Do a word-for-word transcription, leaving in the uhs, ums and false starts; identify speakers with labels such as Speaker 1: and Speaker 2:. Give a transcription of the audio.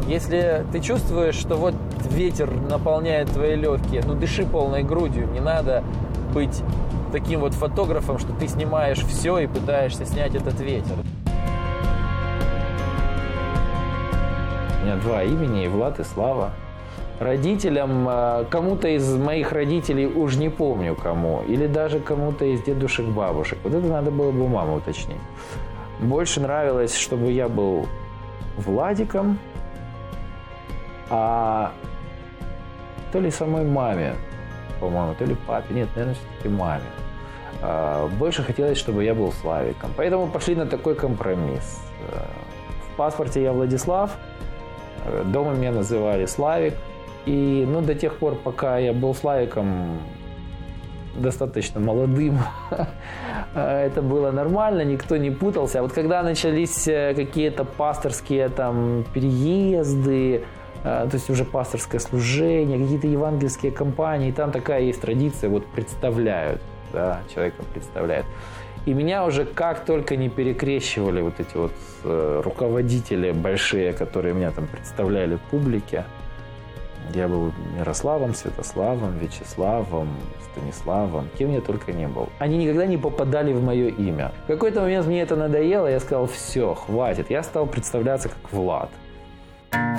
Speaker 1: Если ты чувствуешь, что вот ветер наполняет твои легкие, ну дыши полной грудью, не надо быть таким вот фотографом, что ты снимаешь все и пытаешься снять этот ветер. У меня два имени, Влад и Слава. Родителям, кому-то из моих родителей, уж не помню кому, или даже кому-то из дедушек, бабушек. Вот это надо было бы у мамы уточнить. Больше нравилось, чтобы я был Владиком, а то ли самой маме, по-моему, то ли папе, нет, наверное, все-таки маме. Больше хотелось, чтобы я был Славиком. Поэтому пошли на такой компромисс. В паспорте я Владислав, дома меня называли Славик. И ну, до тех пор, пока я был Славиком достаточно молодым, это было нормально, никто не путался. А вот когда начались какие-то пасторские там переезды, то есть уже пасторское служение, какие-то евангельские кампании, там такая есть традиция, вот представляют, да, человека представляют. И меня уже как только не перекрещивали вот эти вот руководители большие, которые меня там представляли публике. Я был Мирославом, Святославом, Вячеславом, Станиславом, кем я только не был. Они никогда не попадали в мое имя. В какой-то момент мне это надоело, я сказал, все, хватит. Я стал представляться как Влад.